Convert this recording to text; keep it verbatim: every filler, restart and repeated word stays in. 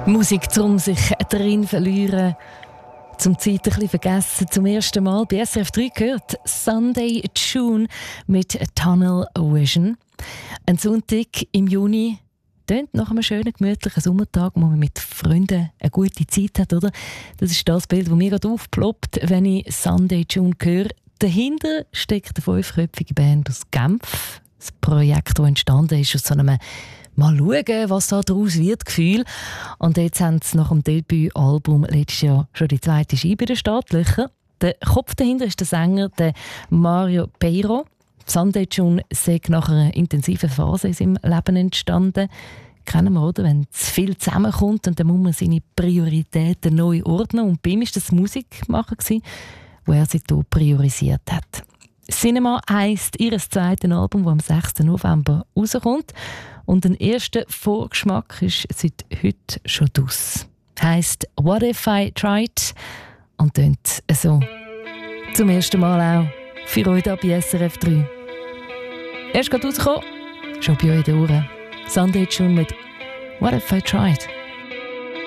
Musik, um sich drin verlieren, zum Zeit ein bisschen vergessen. Zum ersten Mal bei S R F drei gehört Sunday Tune mit Tunnel Vision. Ein Sonntag im Juni tönt nach einem schönen, gemütlichen Sommertag, wo man mit Freunden eine gute Zeit hat, oder? Das ist das Bild, das mir gerade aufploppt, wenn ich Sunday Tune höre. Dahinter steckt eine fünfköpfige Band aus Genf. Das Projekt, das entstanden ist aus so einem «Mal schauen, was da daraus wird» Gefühl. Und jetzt haben sie nach dem Debütalbum letztes Jahr schon die zweite Scheibe in den Startlöchern. Der Kopf dahinter ist der Sänger, der Mario Peiro. Sunday Tune sei nach einer intensiven Phase in seinem Leben entstanden. Kennen wir, oder? Wenn zu viel zusammenkommt und dann muss man seine Prioritäten neu ordnen. Und bei ihm war das Musikmachen, wo er sich hier priorisiert hat. Cinema heisst ihr zweites Album, das am sechsten November rauskommt. Und ein erster Vorgeschmack ist seit heute schon draus. Heisst «What if I tried?» und tönt so. Zum ersten Mal auch für euch hier bei S R F drei. Erst gerade rausgekommen, schon bei euch in den Ohren. Sunday Tune mit «What if I tried?»